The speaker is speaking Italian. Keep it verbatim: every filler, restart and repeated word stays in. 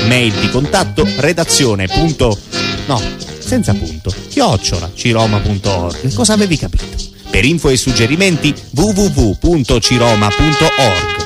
Mail di contatto redazione punto no, senza punto, chiocciola ciroma punto org. Cosa avevi capito? Per info e suggerimenti w w w punto ciroma punto org.